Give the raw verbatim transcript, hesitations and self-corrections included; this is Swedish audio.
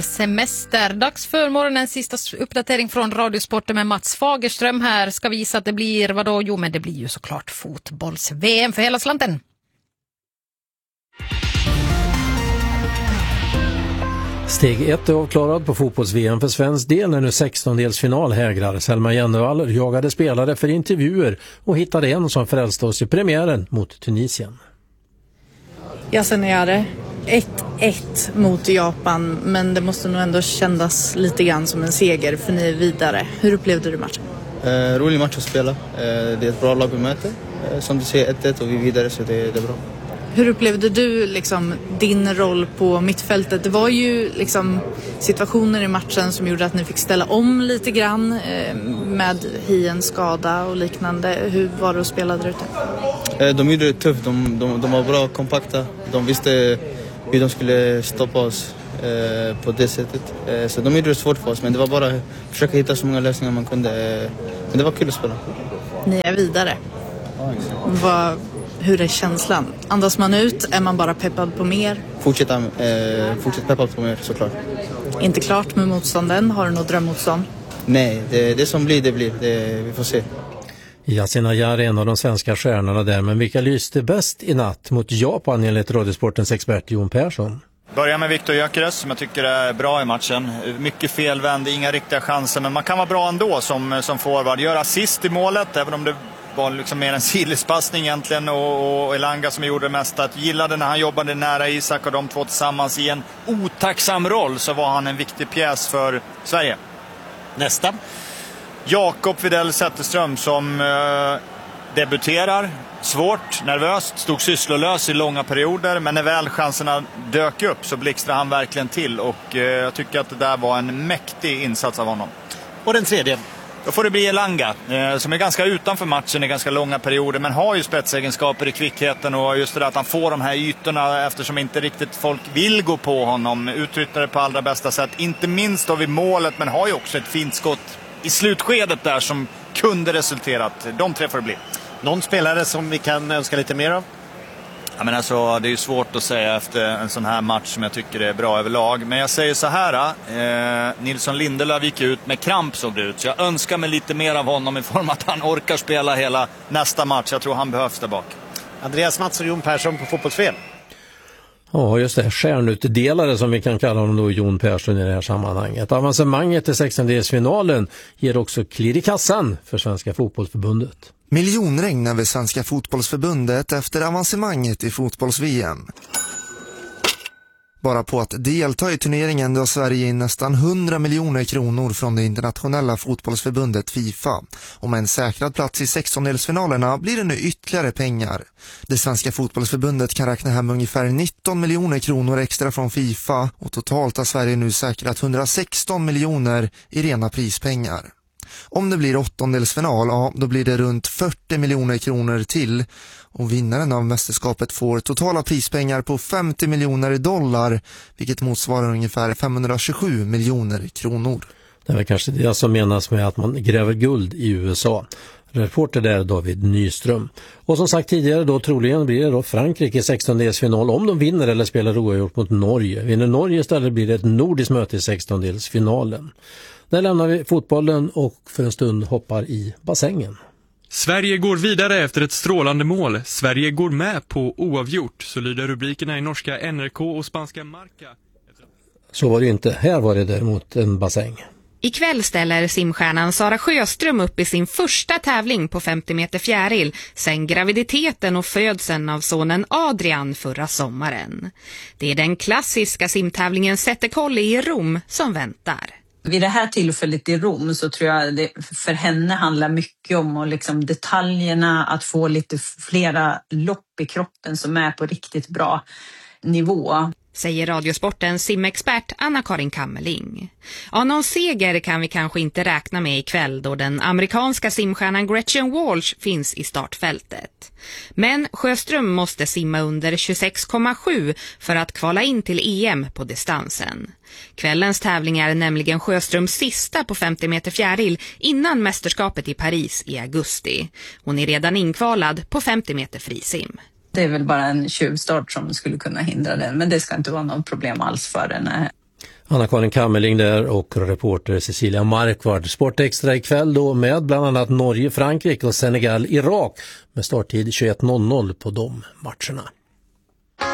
Semester. Dags för morgonens sista uppdatering från Radiosporten med Mats Fagerström här. Ska visa att det blir, vadå? Jo, men det blir ju såklart fotbolls-V M för hela slanten. Steg ett är avklarad på fotbolls-V M för svensk del när nu sextondelsfinal hägrar. Selma Jennevall jagade spelare för intervjuer och hittade en som frälste oss i premiären mot Tunisien. Yasin Ayari, ett ett mot Japan, men det måste nog ändå kännas lite grann som en seger för ni är vidare. Hur upplevde du matchen? Eh, rolig match att spela. Eh, det är ett bra lag vi möter. Eh, som du säger, ett ett och vi är vidare, så det, det är bra. Hur upplevde du liksom din roll på mittfältet? Det var ju liksom situationer i matchen som gjorde att ni fick ställa om lite grann eh, med Hiens skada och liknande. Hur var det att spela där ute? Eh, de gjorde det tufft. De, de, de var bra, kompakta. De visste hur de skulle stoppa oss eh, på det sättet. Eh, så de gjorde det svårt för oss, men det var bara att försöka hitta så många lösningar man kunde. Eh, men det var kul att spela. Ni är vidare. Vad... Hur är känslan? Andas man ut? Är man bara peppad på mer? Fortsätta, eh, fortsätta peppad på mer, såklart. Inte klart med motstånden. Har du något drömmotstånd? Nej, det, det som blir, det blir. Det, vi får se. Yasin Ayari är en av de svenska stjärnorna där, men vilka lyste bäst i natt mot Japan enligt Radiosportens expert Jon Persson? Börja med Viktor Gyökeres som jag tycker är bra i matchen. Mycket felvänd, inga riktiga chanser, men man kan vara bra ändå som, som forward. Gör assist i målet, även om det var liksom mer en sidledspassning egentligen, och, och Elanga som gjorde det mesta. Att gillade när han jobbade nära Isak och de två tillsammans i en otacksam roll, så var han en viktig pjäs för Sverige. Nästa. Jakob Widell Zetterström som eh, debuterar. Svårt, nervöst, stod sysslolös i långa perioder, men när väl chanserna dök upp så blixtrade han verkligen till, och eh, jag tycker att det där var en mäktig insats av honom. Och den tredje? Då får det bli Elanga, eh, som är ganska utanför matchen i ganska långa perioder, men har ju spetsegenskaper i kvickheten, och just det där att han får de här ytorna eftersom inte riktigt folk vill gå på honom. Utnyttjar det på allra bästa sätt, inte minst av i målet, men har ju också ett fint skott i slutskedet där som kunde resulterat. De tre får det bli. Någon spelare som vi kan önska lite mer av? Ja, men alltså, det är ju svårt att säga efter en sån här match som jag tycker är bra överlag. Men jag säger så här, eh, Nilsson Lindelöf gick ut med kramp, såg det ut. Så jag önskar mig lite mer av honom i form att han orkar spela hela nästa match. Jag tror han behövs där bak. Andreas Mats och Jon Persson på fotbollsfel. Ja, just det. Stjärnutdelare som vi kan kalla honom då, Jon Persson i det här sammanhanget. Avancemanget till sextondelsfinalen ger också klirr i kassan för Svenska fotbollsförbundet. Miljonregn över Svenska fotbollsförbundet efter avancemanget i fotbolls-V M. Bara på att delta i turneringen drar Sverige in nästan hundra miljoner kronor från det internationella fotbollsförbundet FIFA. Och med en säkrad plats i sextondelsfinalerna blir det nu ytterligare pengar. Det Svenska fotbollsförbundet kan räkna hem ungefär nitton miljoner kronor extra från FIFA, och totalt har Sverige nu säkrat hundrasexton miljoner i rena prispengar. Om det blir åttondelsfinal, ja, då blir det runt fyrtio miljoner kronor till, och vinnaren av mästerskapet får totala prispengar på femtio miljoner dollar, vilket motsvarar ungefär femhundratjugosju miljoner kronor. Det är väl kanske det som menas med att man gräver guld i U S A. Reporter där David Nyström. Och som sagt tidigare då, troligen blir det då Frankrike i sextondelsfinal om de vinner eller spelar oavgjort mot Norge. Vinner Norge istället blir det ett nordiskt möte i sextondelsfinalen. Där lämnar vi fotbollen och för en stund hoppar i bassängen. Sverige går vidare efter ett strålande mål. Sverige går med på oavgjort, så lyder rubrikerna i norska N R K och spanska Marca. Så var det inte. Här var det däremot en bassäng. Ikväll ställer simstjärnan Sara Sjöström upp i sin första tävling på femtio meter fjäril sen graviditeten och födseln av sonen Adrian förra sommaren. Det är den klassiska simtävlingen Zetterkolli i Rom som väntar. Vid det här tillfället i Rom så tror jag det för henne handlar mycket om och liksom detaljerna, att få lite flera lopp i kroppen som är på riktigt bra nivå. Säger Radiosportens simexpert Anna-Karin Kammerling. Ja, någon seger kan vi kanske inte räkna med ikväll då den amerikanska simstjärnan Gretchen Walsh finns i startfältet. Men Sjöström måste simma under tjugosex komma sju för att kvala in till E M på distansen. Kvällens tävling är nämligen Sjöströms sista på femtio meter fjäril innan mästerskapet i Paris i augusti. Hon är redan inkvalad på femtio meter frisim. Det är väl bara en tjuvstart som skulle kunna hindra det, men det ska inte vara något problem alls för henne. Anna-Karin Kammerling där och reporter Cecilia Markvard. Sportextra ikväll då med bland annat Norge, Frankrike och Senegal, Irak med starttid tjugoett noll noll på de matcherna.